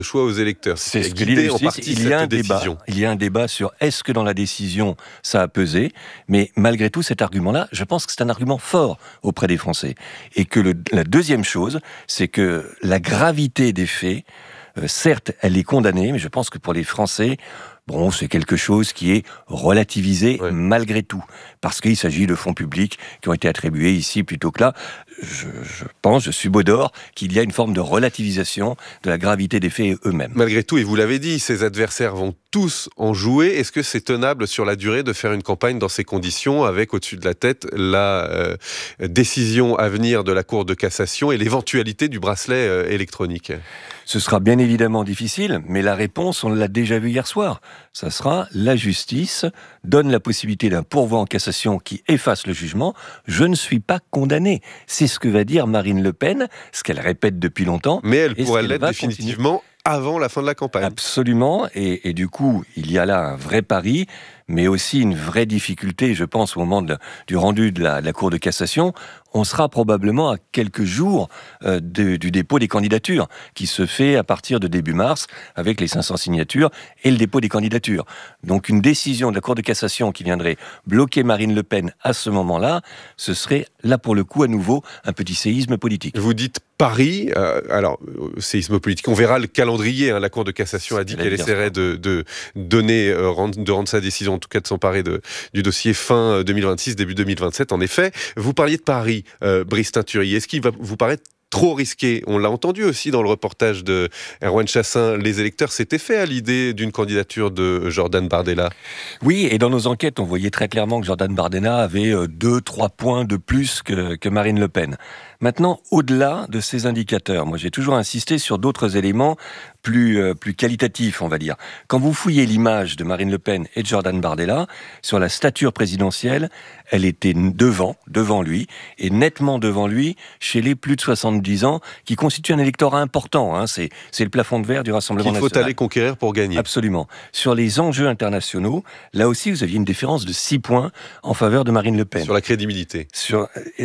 choix aux électeurs. C'est ce que dit la justice. Il y a un débat sur est-ce que dans la décision ça a pesé, mais malgré tout cet argument-là, je pense que c'est un argument fort auprès des Français. Et que la deuxième chose, c'est que la gravité des faits, certes, elle est condamnée, mais je pense que pour les Français, c'est quelque chose qui est relativisé malgré tout, parce qu'il s'agit de fonds publics qui ont été attribués ici plutôt que là. Je suis Baudor, qu'il y a une forme de relativisation de la gravité des faits eux-mêmes. Malgré tout, et vous l'avez dit, ces adversaires vont tous en jouer. Est-ce que c'est tenable sur la durée de faire une campagne dans ces conditions, avec au-dessus de la tête la décision à venir de la Cour de cassation et l'éventualité du bracelet électronique ? Ce sera bien évidemment difficile, mais la réponse, on l'a déjà vu hier soir. Ça sera la justice donne la possibilité d'un pourvoi en cassation qui efface le jugement. Je ne suis pas condamné. C'est ce que va dire Marine Le Pen, ce qu'elle répète depuis longtemps. Mais elle pourrait l'être définitivement avant la fin de la campagne. Absolument, et du coup, il y a là un vrai pari, mais aussi une vraie difficulté, je pense, au moment du rendu de la Cour de cassation. On sera probablement à quelques jours du dépôt des candidatures, qui se fait à partir de début mars, avec les 500 signatures et le dépôt des candidatures. Donc une décision de la Cour de cassation qui viendrait bloquer Marine Le Pen à ce moment-là, ce serait, là pour le coup, à nouveau, un petit séisme politique. Vous dites Paris, séisme politique, on verra le calendrier. La Cour de cassation a dit qu'elle essaierait de rendre sa décision, en tout cas de s'emparer du dossier fin 2026, début 2027. En effet, vous parliez de Paris, Brice Teinturier. Est-ce qu'il va vous paraître trop risqué? On l'a entendu aussi dans le reportage de Erwan Chassin. Les électeurs s'étaient fait à l'idée d'une candidature de Jordan Bardella. Oui, et dans nos enquêtes, on voyait très clairement que Jordan Bardella avait 2-3 points de plus que Marine Le Pen. Maintenant, au-delà de ces indicateurs, moi j'ai toujours insisté sur d'autres éléments plus qualitatifs, on va dire. Quand vous fouillez l'image de Marine Le Pen et de Jordan Bardella, sur la stature présidentielle, elle était devant lui, et nettement devant lui, chez les plus de 70 ans, qui constituent un électorat important. C'est le plafond de verre du Rassemblement national. Qu'il faut aller conquérir pour gagner. Absolument. Sur les enjeux internationaux, là aussi, vous aviez une différence de 6 points en faveur de Marine Le Pen. Sur la crédibilité. Sur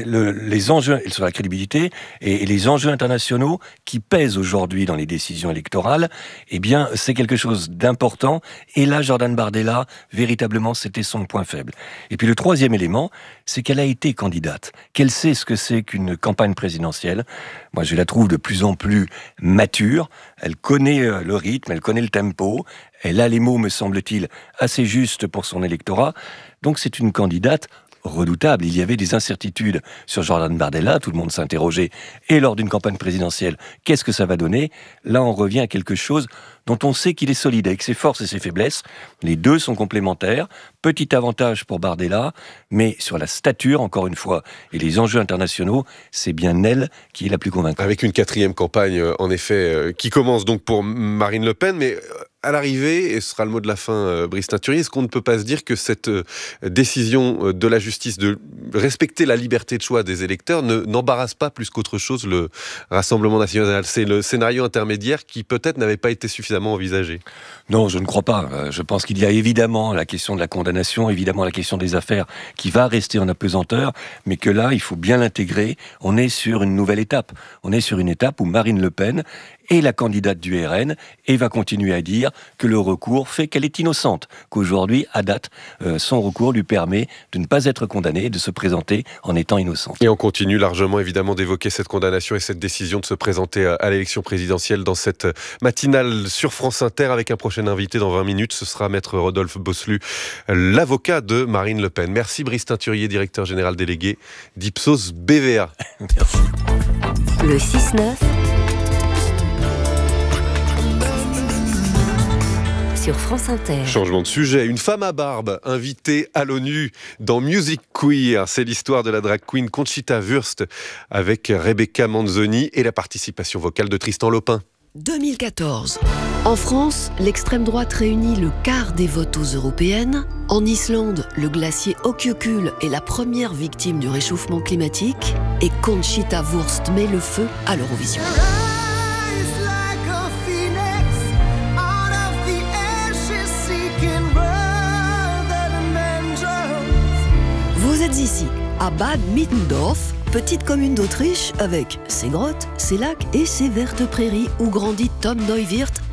les enjeux, sur la crédibilité et les enjeux internationaux qui pèsent aujourd'hui dans les décisions électorales, eh bien, c'est quelque chose d'important. Et là, Jordan Bardella, véritablement, c'était son point faible. Et puis le troisième élément, c'est qu'elle a été candidate, qu'elle sait ce que c'est qu'une campagne présidentielle. Moi, je la trouve de plus en plus mature. Elle connaît le rythme, elle connaît le tempo. Elle a les mots, me semble-t-il, assez justes pour son électorat. Donc, c'est une candidate redoutable. Il y avait des incertitudes sur Jordan Bardella, tout le monde s'interrogeait. Et lors d'une campagne présidentielle, qu'est-ce que ça va donner ? Là, on revient à quelque chose dont on sait qu'il est solide, avec ses forces et ses faiblesses. Les deux sont complémentaires. Petit avantage pour Bardella, mais sur la stature, encore une fois, et les enjeux internationaux, c'est bien elle qui est la plus convaincante. Avec une 4e campagne, en effet, qui commence donc pour Marine Le Pen, mais à l'arrivée, et ce sera le mot de la fin, Brice Teinturier, est-ce qu'on ne peut pas se dire que cette décision de la justice de respecter la liberté de choix des électeurs n'embarrasse pas plus qu'autre chose le Rassemblement national ? C'est le scénario intermédiaire qui peut-être n'avait pas été suffisamment envisagé. Non, je ne crois pas. Je pense qu'il y a évidemment la question de la condamnation, évidemment la question des affaires qui va rester en apesanteur, mais que là, il faut bien l'intégrer. On est sur une nouvelle étape. On est sur une étape où Marine Le Pen est la candidate du RN et va continuer à dire que le recours fait qu'elle est innocente, qu'aujourd'hui, à date, son recours lui permet de ne pas être condamnée et de se présenter en étant innocente. Et on continue largement, évidemment, d'évoquer cette condamnation et cette décision de se présenter à l'élection présidentielle dans cette matinale sur France Inter avec un prochain invité dans 20 minutes. Ce sera Maître Rodolphe Bosselu, l'avocat de Marine Le Pen. Merci Brice Teinturier, directeur général délégué d'Ipsos BVA. Merci. Le 6-9 sur France Inter. Changement de sujet. Une femme à barbe invitée à l'ONU dans Music Queer. C'est l'histoire de la drag queen Conchita Wurst avec Rebecca Manzoni et la participation vocale de Tristan Lopin. 2014. En France, l'extrême droite réunit le quart des votes aux européennes. En Islande, le glacier Ökjökull est la première victime du réchauffement climatique. Et Conchita Wurst met le feu à l'Eurovision. Vous êtes ici, à Bad Mittendorf, petite commune d'Autriche avec ses grottes, ses lacs et ses vertes prairies où grandit Tom Neuwirth,